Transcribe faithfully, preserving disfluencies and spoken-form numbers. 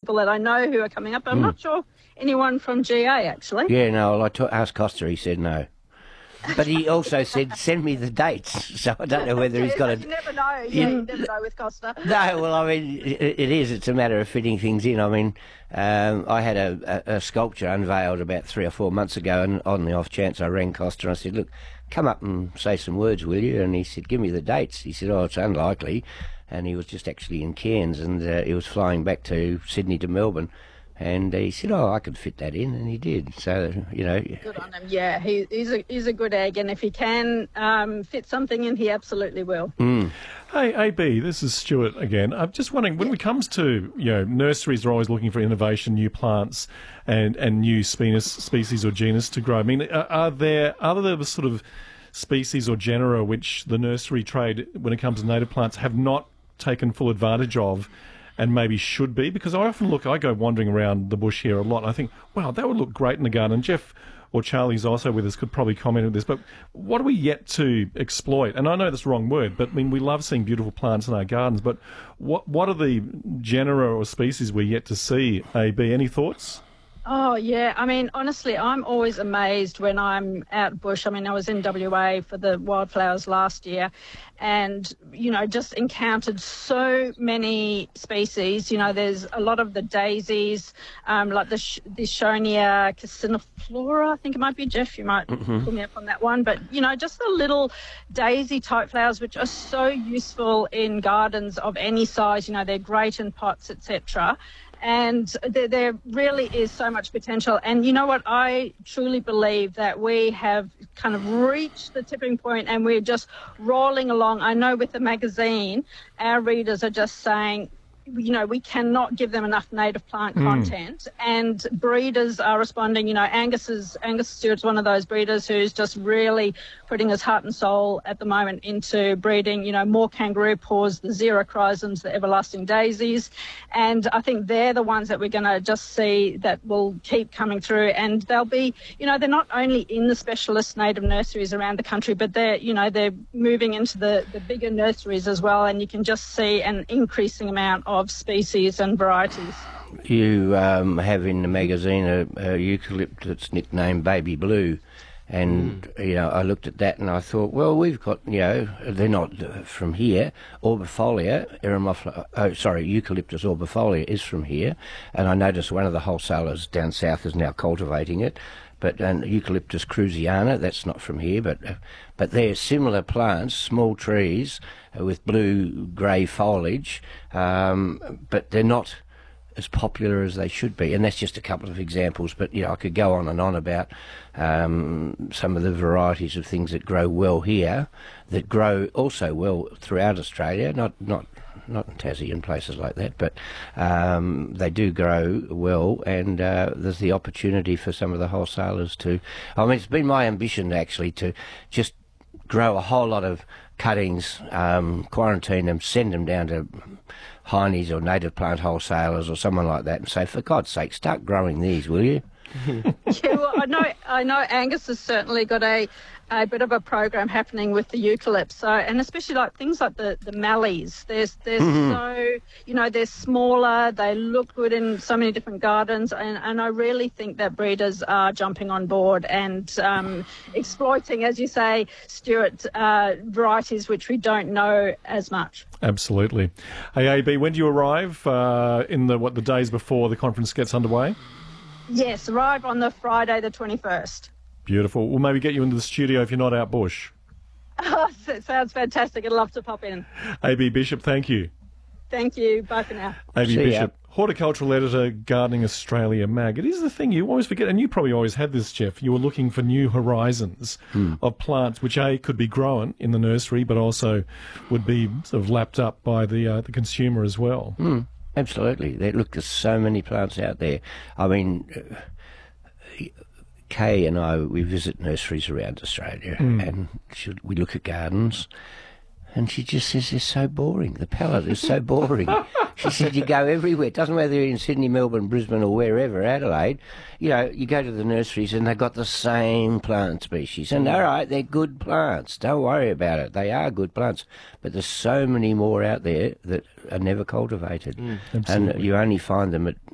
people that I know who are coming up. But I'm Mm. not sure anyone from G A, actually. Yeah, no, well, I t- asked Costa, he said no. But he also said, send me the dates. So I don't know whether he's got a... You never know. Yeah, you never know with Costa. No, well, I mean, it, it is. It's a matter of fitting things in. I mean, um, I had a, a, a sculpture unveiled about three or four months ago, and on the off chance I rang Costa and I said, look, come up and say some words, will you? And he said, give me the dates. He said, oh, it's unlikely. And he was just actually in Cairns, and uh, he was flying back to Sydney to Melbourne. And he said, oh, I could fit that in, and he did. So, you know. Good on him, yeah. He, he's, a, he's a good egg, and if he can um, fit something in, he absolutely will. Mm. Hey, A B, this is Stuart again. I'm just wondering, when it comes to, you know, nurseries are always looking for innovation, new plants and, and new species, species or genus to grow. I mean, are, are there other sort of species or genera which the nursery trade, when it comes to native plants, have not taken full advantage of and maybe should be? Because I often look, I go wandering around the bush here a lot, and I think, wow, that would look great in the garden. And Jeff or Charlie's also with us, could probably comment on this, but what are we yet to exploit? And I know that's the wrong word, but I mean, we love seeing beautiful plants in our gardens, but what what are the genera or species we're yet to see, A B? Any thoughts? Oh, yeah. I mean, honestly, I'm always amazed when I'm out bush. I mean, I was in W A for the wildflowers last year and, you know, just encountered so many species. You know, there's a lot of the daisies, um, like the, sh- the Shonia cassiniflora, I think it might be. Jeff, you might Mm-hmm. pull me up on that one. But, you know, just the little daisy-type flowers, which are so useful in gardens of any size. You know, they're great in pots, et cetera. And there, there really is so much potential. And you know what? I truly believe that we have kind of reached the tipping point and we're just rolling along. I know with the magazine, our readers are just saying, you know, we cannot give them enough native plant Mm. content, and breeders are responding. You know, Angus is Angus Stewart's one of those breeders who's just really putting his heart and soul at the moment into breeding, you know, more kangaroo paws, the xerochrysums, the everlasting daisies, and I think they're the ones that we're going to just see that will keep coming through, and they'll be, you know, they're not only in the specialist native nurseries around the country, but they're, you know, they're moving into the, the bigger nurseries as well, and you can just see an increasing amount of of species and varieties. You um, have in the magazine a, a eucalypt that's nicknamed Baby Blue, and mm. you know, I looked at that and I thought, well, we've got, you know, they're not uh, from here. Orbifolia, Eremophila, oh, sorry, Eucalyptus orbifolia is from here, and I noticed one of the wholesalers down south is now cultivating it. But and Eucalyptus cruziana, that's not from here, but uh, but they're similar plants, small trees uh, with blue-grey foliage, um, but they're not as popular as they should be. And that's just a couple of examples, but you know, I could go on and on about um, some of the varieties of things that grow well here, that grow also well throughout Australia, not not. not in Tassie and places like that, but um, they do grow well, and uh, there's the opportunity for some of the wholesalers to... I mean, it's been my ambition, actually, to just grow a whole lot of cuttings, um, quarantine them, send them down to Heine's or native plant wholesalers or someone like that and say, for God's sake, start growing these, will you? Yeah, well, I know, I know Angus has certainly got a, a bit of a program happening with the eucalypts. So, and especially like things like the, the mallees. There's, there's mm-hmm. so, you know, they're smaller, they look good in so many different gardens, and, and I really think that breeders are jumping on board and um, exploiting, as you say, Stuart, uh, varieties which we don't know as much. Absolutely. Hey, A B, when do you arrive? Uh, in the what the days before the conference gets underway? Yes, arrive on the Friday the twenty-first. Beautiful. We'll maybe get you into the studio if you're not out bush. Oh, that sounds fantastic. I'd love to pop in. A B Bishop, thank you. Thank you. Bye for now. A B See Bishop, ya. Horticultural Editor, Gardening Australia mag. It is the thing you always forget, and you probably always had this, Jeff. You were looking for new horizons hmm. of plants which, A, could be grown in the nursery, but also would be sort of lapped up by the uh, the consumer as well. Hmm. Absolutely. There, look, there's so many plants out there. I mean, uh, Kay and I, we visit nurseries around Australia, mm. and should, we look at gardens, and she just says they're so boring. The palette is so boring. She said you go everywhere. It doesn't matter whether you're in Sydney, Melbourne, Brisbane, or wherever, Adelaide. You know, you go to the nurseries and they've got the same plant species. And all right, they're good plants. Don't worry about it. They are good plants. But there's so many more out there that are never cultivated. Mm, and you only find them at